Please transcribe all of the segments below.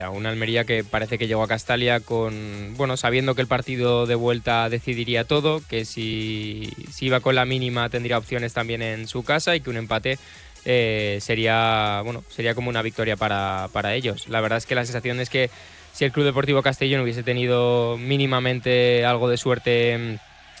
Una Almería que parece que llegó a Castalia sabiendo que el partido de vuelta decidiría todo, que si iba con la mínima tendría opciones también en su casa y que un empate sería como una victoria para ellos. La verdad es que la sensación es que si el Club Deportivo Castellón hubiese tenido mínimamente algo de suerte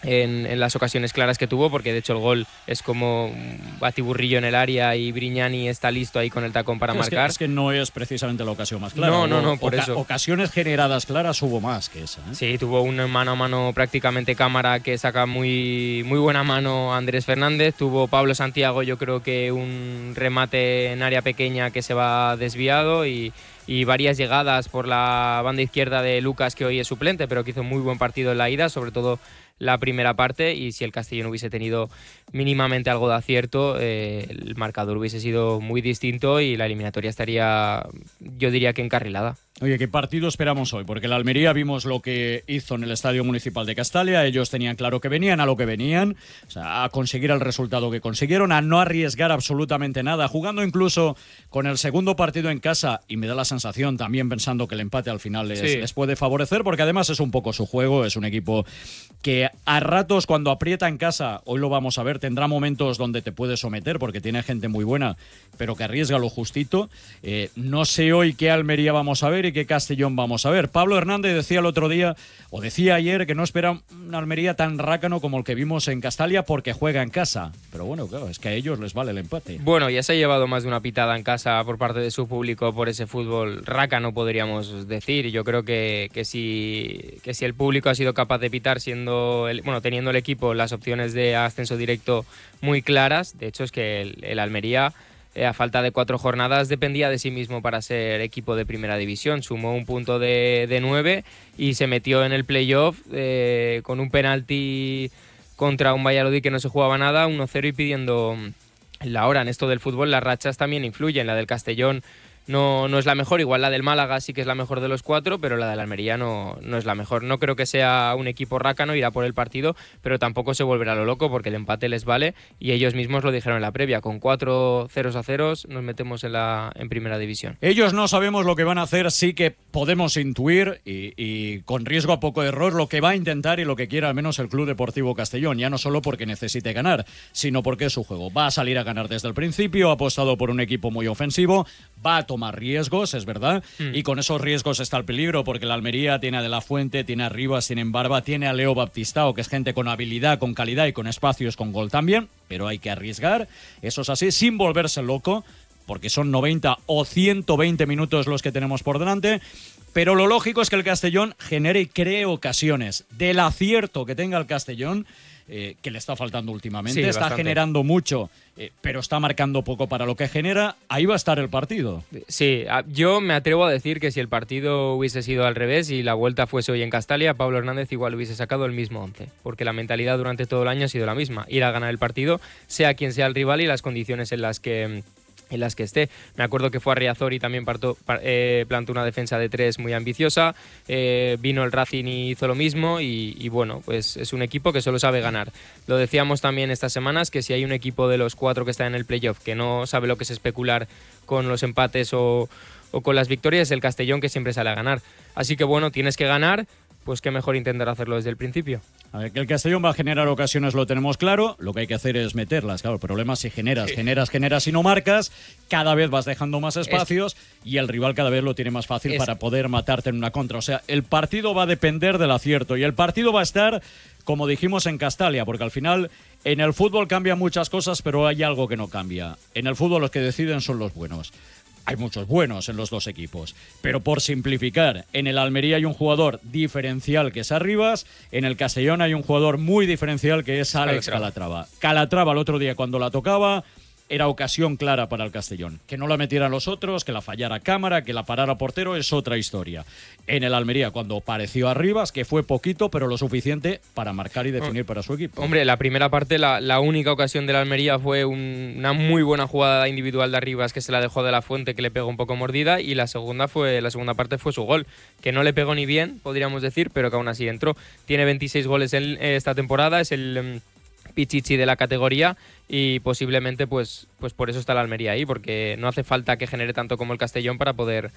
en las ocasiones claras que tuvo, porque de hecho el gol es como un batiburrillo en el área y Brignani está listo ahí con el tacón para marcar. Es que no es precisamente la ocasión más clara. No, por eso. Ocasiones generadas claras hubo más que esa. Sí, tuvo un mano a mano prácticamente cámara que saca muy, muy buena mano Andrés Fernández. Tuvo Pablo Santiago, yo creo que un remate en área pequeña que se va desviado y varias llegadas por la banda izquierda de Lucas, que hoy es suplente, pero que hizo muy buen partido en la ida, sobre todo la primera parte, y si el Castellón hubiese tenido mínimamente algo de acierto, el marcador hubiese sido muy distinto y la eliminatoria estaría, yo diría que encarrilada. Oye, ¿qué partido esperamos hoy? Porque la Almería vimos lo que hizo en el Estadio Municipal de Castalia. Ellos tenían claro que venían a lo que venían, o sea, a conseguir el resultado que consiguieron, a no arriesgar absolutamente nada, jugando incluso con el segundo partido en casa, y me da la sensación también pensando que el empate al final les puede favorecer, porque además es un poco su juego, es un equipo que a ratos cuando aprieta en casa, hoy lo vamos a ver, tendrá momentos donde te puede someter porque tiene gente muy buena, pero que arriesga lo justito. No sé hoy qué Almería vamos a ver y qué Castellón vamos a ver. Pablo Hernández decía el otro día, o decía ayer, que no espera una Almería tan rácano como el que vimos en Castalia porque juega en casa. Pero bueno, claro, es que a ellos les vale el empate. Bueno, ya se ha llevado más de una pitada en casa por parte de su público por ese fútbol rácano, podríamos decir. Yo creo que si el público ha sido capaz de pitar teniendo el equipo las opciones de ascenso directo muy claras, de hecho es que el Almería, a falta de 4 jornadas, dependía de sí mismo para ser equipo de primera división. Sumó un punto de 9 y se metió en el playoff con un penalti contra un Valladolid que no se jugaba nada, 1-0 y pidiendo la hora. En esto del fútbol las rachas también influyen. La del Castellón no es la mejor, igual la del Málaga sí que es la mejor de los 4, pero la del Almería no es la mejor. No creo que sea un equipo rácano, irá por el partido, pero tampoco se volverá lo loco porque el empate les vale y ellos mismos lo dijeron en la previa, con 4 0-0 nos metemos en primera división. Ellos no sabemos lo que van a hacer, sí que podemos intuir y con riesgo a poco error lo que va a intentar y lo que quiera al menos el Club Deportivo Castellón, ya no solo porque necesite ganar, sino porque es su juego. Va a salir a ganar desde el principio, ha apostado por un equipo muy ofensivo, va a tomar riesgos, es verdad, y con esos riesgos está el peligro, porque la Almería tiene a De la Fuente, tiene a Rivas, tiene a Barba, tiene a Leo Baptistao, que es gente con habilidad, con calidad y con espacios, con gol también, pero hay que arriesgar, eso es así, sin volverse loco, porque son 90 o 120 minutos los que tenemos por delante, pero lo lógico es que el Castellón genere y cree ocasiones. Del acierto que tenga el Castellón, que le está faltando últimamente, sí, está bastante. generando mucho, pero está marcando poco para lo que genera, ahí va a estar el partido. Sí, yo me atrevo a decir que si el partido hubiese sido al revés y la vuelta fuese hoy en Castalia, Pablo Hernández igual hubiese sacado el mismo 11, porque la mentalidad durante todo el año ha sido la misma, ir a ganar el partido, sea quien sea el rival y las condiciones en las que esté. Me acuerdo que fue a Riazor y también plantó una defensa de 3 muy ambiciosa, vino el Racing y hizo lo mismo y bueno, pues es un equipo que solo sabe ganar. Lo decíamos también estas semanas, que si hay un equipo de los 4 que está en el playoff que no sabe lo que es especular con los empates o con las victorias, es el Castellón, que siempre sale a ganar. Así que bueno, tienes que ganar, pues qué mejor intentar hacerlo desde el principio. A ver, que el Castellón va a generar ocasiones lo tenemos claro, lo que hay que hacer es meterlas. Claro, el problema es si generas y no marcas, cada vez vas dejando más espacios y el rival cada vez lo tiene más fácil para poder matarte en una contra. O sea, el partido va a depender del acierto y el partido va a estar, como dijimos, en Castalia, porque al final en el fútbol cambian muchas cosas, pero hay algo que no cambia. En el fútbol los que deciden son los buenos. Hay muchos buenos en los dos equipos, pero por simplificar, en el Almería hay un jugador diferencial que es Arribas, en el Castellón hay un jugador muy diferencial que es Alex Calatrava. Calatrava el otro día cuando la tocaba era ocasión clara para el Castellón. Que no la metieran los otros, que la fallara Cámara, que la parara portero, es otra historia. En el Almería, cuando apareció Arribas, que fue poquito, pero lo suficiente para marcar y definir para su equipo. Hombre, la primera parte, la única ocasión de la Almería fue una muy buena jugada individual de Arribas, que se la dejó De la Fuente, que le pegó un poco mordida, y la segunda parte fue su gol, que no le pegó ni bien, podríamos decir, pero que aún así entró. Tiene 26 goles en esta temporada, es el pichichi de la categoría y posiblemente pues por eso está la Almería ahí, porque no hace falta que genere tanto como el Castellón para poder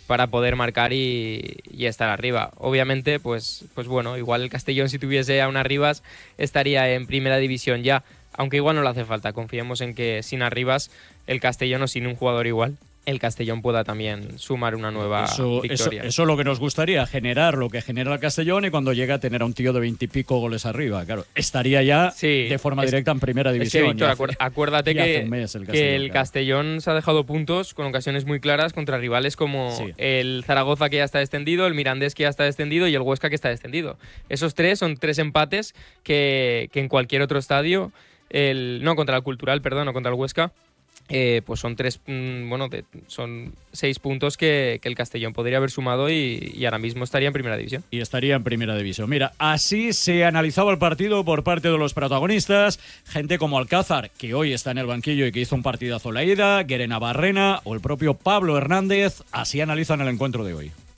para poder marcar y estar arriba. Obviamente, pues bueno, igual el Castellón, si tuviese a un Arribas, estaría en primera división ya, aunque igual no le hace falta. Confiemos en que sin Arribas, el Castellón o sin un jugador igual, el Castellón pueda también sumar una nueva victoria. Eso es lo que nos gustaría, generar lo que genera el Castellón, y cuando llega a tener a un tío de 20 y pico goles arriba, claro, estaría ya de forma directa en primera división. Es que, Víctor, acuérdate que el Castellón se ha dejado puntos con ocasiones muy claras contra rivales como el Zaragoza, que ya está descendido, el Mirandés, que ya está descendido, y el Huesca, que está descendido. Esos tres son 3 empates que en cualquier otro estadio, contra el Cultural, perdón, o contra el Huesca, pues son son 6 puntos que el Castellón podría haber sumado y ahora mismo estaría en primera división. Y estaría en primera división. Mira, así se analizaba el partido por parte de los protagonistas. Gente como Alcázar, que hoy está en el banquillo y que hizo un partidazo la ida, Guerena Barrena o el propio Pablo Hernández. Así analizan el encuentro de hoy.